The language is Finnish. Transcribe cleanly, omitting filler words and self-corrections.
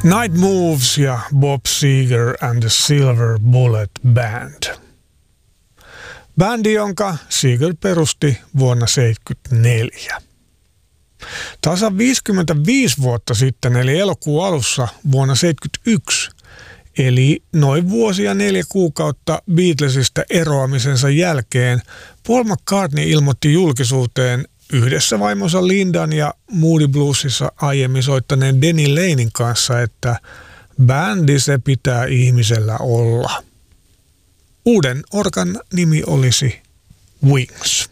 Night Moves ja Bob Seger and the Silver Bullet Band. Bändi, jonka Seger perusti vuonna 1974. Tasan 55 vuotta sitten, eli elokuun alussa vuonna 1971, eli noin vuosi ja 4 kuukautta Beatlesista eroamisensa jälkeen, Paul McCartney ilmoitti julkisuuteen yhdessä vaimonsa Lindan ja Moody Bluesissa aiemmin soittaneen Denny Lanen kanssa, että bändi se pitää ihmisellä olla. Uuden organ nimi olisi Wings.